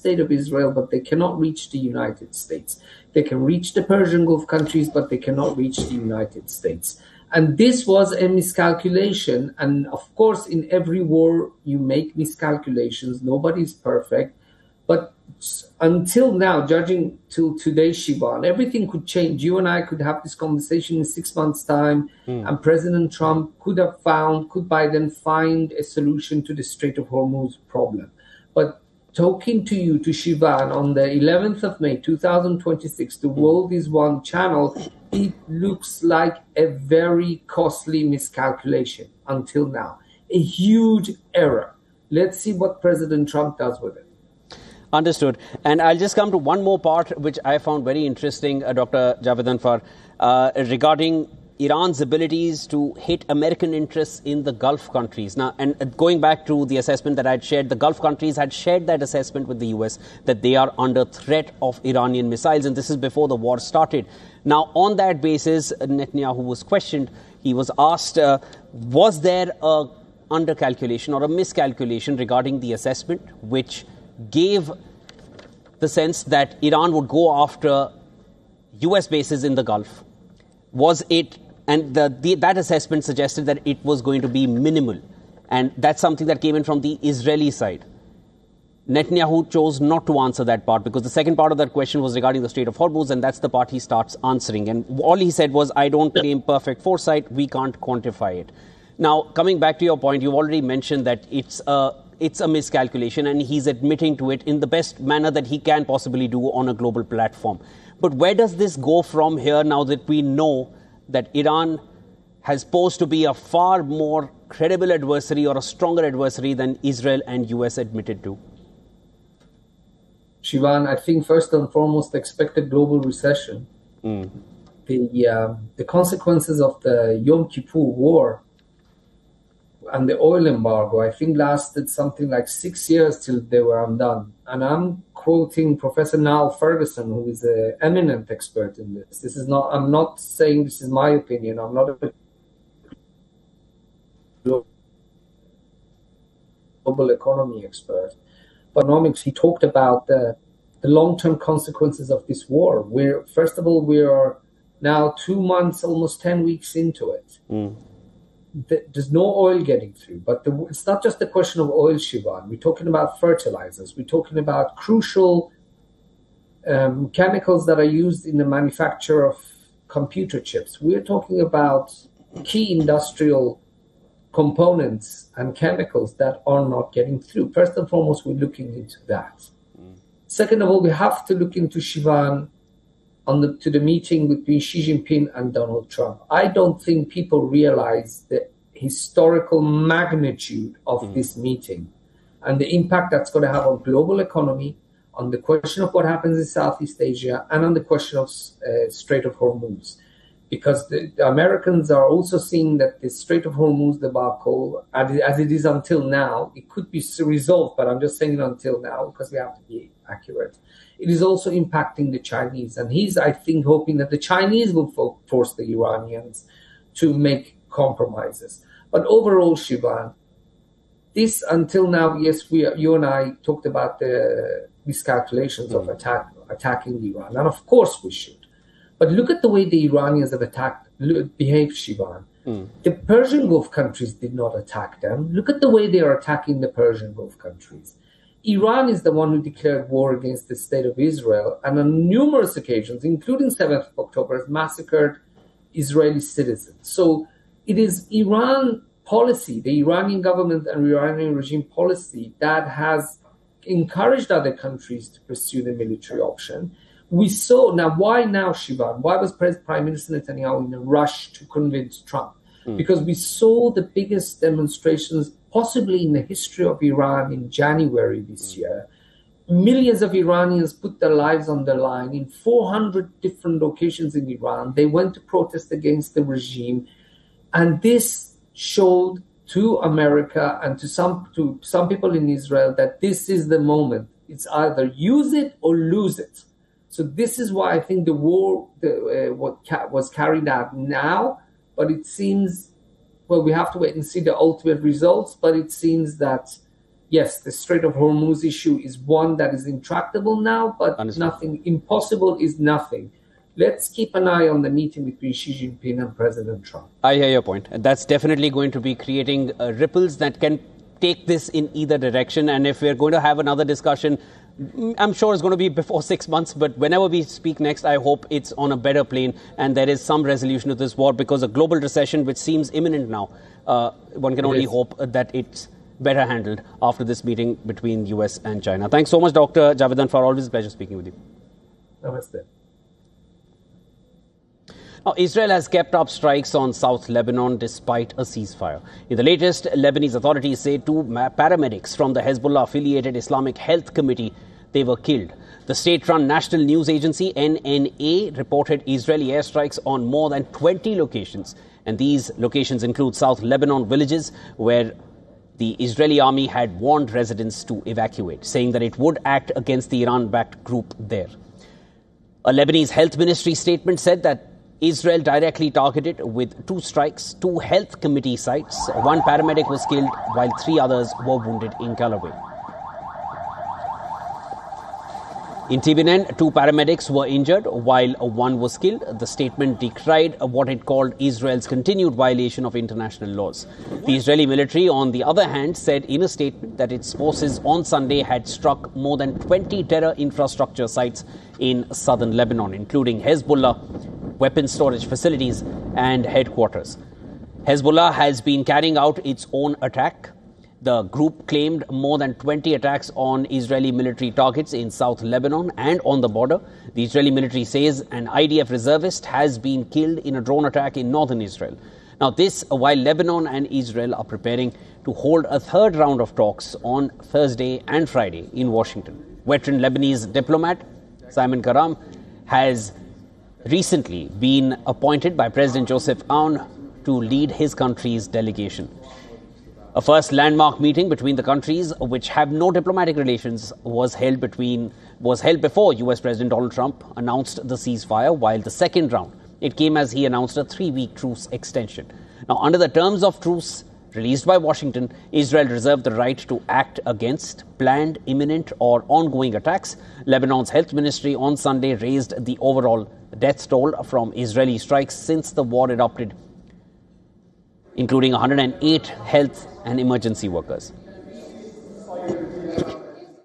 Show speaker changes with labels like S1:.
S1: state of Israel, but they cannot reach the United States. They can reach the Persian Gulf countries, but they cannot reach the United States. And this was a miscalculation. And of course, in every war, you make miscalculations. Nobody's perfect. But until now, judging till today, Shivan, everything could change. You and I could have this conversation in 6 months' time, and President Trump could by then find a solution to the Strait of Hormuz problem. But talking to you, to Shivan, on the 11th of May, 2026, the world is one channel. It looks like a very costly miscalculation until now. A huge error. Let's see what President Trump does with it.
S2: Understood. And I'll just come to one more part, which I found very interesting, Dr. Javed Anfar, regarding Iran's abilities to hit American interests in the Gulf countries. Now, and going back to the assessment that I'd shared, the Gulf countries had shared that assessment with the US that they are under threat of Iranian missiles, and this is before the war started. Now, on that basis, Netanyahu was questioned. He was asked, was there a undercalculation or a miscalculation regarding the assessment, which gave the sense that Iran would go after US bases in the Gulf? Was it, and that assessment suggested that it was going to be minimal, and that's something that came in from the Israeli side. Netanyahu chose not to answer that part because the second part of that question was regarding the Strait of Hormuz, and that's the part he starts answering. And all he said was, I don't claim perfect foresight, we can't quantify it. Now, coming back to your point, you've already mentioned that it's a miscalculation, and he's admitting to it in the best manner that he can possibly do on a global platform. But where does this go from here now that we know that Iran has posed to be a far more credible adversary or a stronger adversary than Israel and US admitted to?
S1: Shivan, I think first and foremost, expected global recession. The consequences of the Yom Kippur War and the oil embargo, I think, lasted something like 6 years till they were undone. And I'm quoting Professor Niall Ferguson, who is an eminent expert in this. I'm not saying this is my opinion. I'm not a global economy expert. But economics, he talked about the long-term consequences of this war. First of all, we are now 2 months, almost 10 weeks into it. There's no oil getting through, but it's not just a question of oil, Shivan. We're talking about fertilizers. We're talking about crucial chemicals that are used in the manufacture of computer chips. We're talking about key industrial components and chemicals that are not getting through. First and foremost, we're looking into that. Second of all, we have to look into, Shivan, to the meeting between Xi Jinping and Donald Trump. I don't think people realize the historical magnitude of this meeting and the impact that's going to have on global economy, on the question of what happens in Southeast Asia, and on the question of Strait of Hormuz. Because the Americans are also seeing that the Strait of Hormuz debacle, as it is until now, it could be resolved, but I'm just saying it until now because we have to be accurate. It is also impacting the Chinese. And he's, I think, hoping that the Chinese will force the Iranians to make compromises. But overall, Shivan, this until now, yes, you and I talked about the miscalculations of attacking Iran. And of course we should. But look at the way the Iranians have behaved, Shivan. The Persian Gulf countries did not attack them. Look at the way they are attacking the Persian Gulf countries. Iran is the one who declared war against the state of Israel, and on numerous occasions, including 7th of October, has massacred Israeli citizens. So it is Iran policy, the Iranian government and Iranian regime policy, that has encouraged other countries to pursue the military option. We saw, now why now, Shivan? Why was Prime Minister Netanyahu in a rush to convince Trump? Because we saw the biggest demonstrations possibly in the history of Iran in January this year. Millions of Iranians put their lives on the line in 400 different locations in Iran. They went to protest against the regime. And this showed to America and to some people in Israel that this is the moment. It's either use it or lose it. So this is why I think the war was carried out now, but it seems, well, we have to wait and see the ultimate results, but it seems that yes, the Strait of Hormuz issue is one that is intractable now, but nothing impossible is nothing. Let's keep an eye on the meeting between Xi Jinping and President Trump.
S2: I hear your point. That's definitely going to be creating ripples that can take this in either direction. And if we're going to have another discussion, I'm sure it's going to be before 6 months, but whenever we speak next, I hope it's on a better plane and there is some resolution to this war, because a global recession, which seems imminent now, one can only hope that it's better handled after this meeting between US and China. Thanks so much, Dr. Javedan, for always a pleasure speaking with you.
S1: Namaste.
S2: Now, Israel has kept up strikes on South Lebanon despite a ceasefire. In the latest, Lebanese authorities say 2 paramedics from the Hezbollah-affiliated Islamic Health Committee, they were killed. The state-run national news agency NNA reported Israeli airstrikes on more than 20 locations. And these locations include South Lebanon villages where the Israeli army had warned residents to evacuate, saying that it would act against the Iran-backed group there. A Lebanese health ministry statement said that Israel directly targeted with 2 strikes 2 health committee sites. 1 paramedic was killed while 3 others were wounded in Galloway. In Tibinen, 2 paramedics were injured while 1 was killed. The statement decried what it called Israel's continued violation of international laws. The Israeli military, on the other hand, said in a statement that its forces on Sunday had struck more than 20 terror infrastructure sites in southern Lebanon, including Hezbollah, weapons storage facilities and headquarters. Hezbollah has been carrying out its own attack. The group claimed more than 20 attacks on Israeli military targets in South Lebanon and on the border. The Israeli military says an IDF reservist has been killed in a drone attack in northern Israel. Now, this while Lebanon and Israel are preparing to hold a 3rd round of talks on Thursday and Friday in Washington. Veteran Lebanese diplomat Simon Karam has recently been appointed by President Joseph Aoun to lead his country's delegation. A first landmark meeting between the countries, which have no diplomatic relations, was held before US President Donald Trump announced the ceasefire, while the second round, it came as he announced a 3-week truce extension. Now, under the terms of truce released by Washington, Israel reserved the right to act against planned, imminent or ongoing attacks. Lebanon's health ministry on Sunday raised the overall death toll from Israeli strikes since the war erupted, including 108 health and emergency workers.